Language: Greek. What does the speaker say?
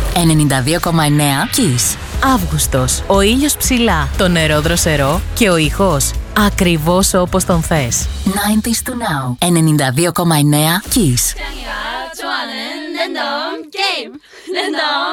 92,9 Kiss. Αύγουστος. Ο ήλιος ψηλά, το νερό δροσερό και ο ήχος ακριβώς όπως τον θες. 90s to now. 92,9 Kiss.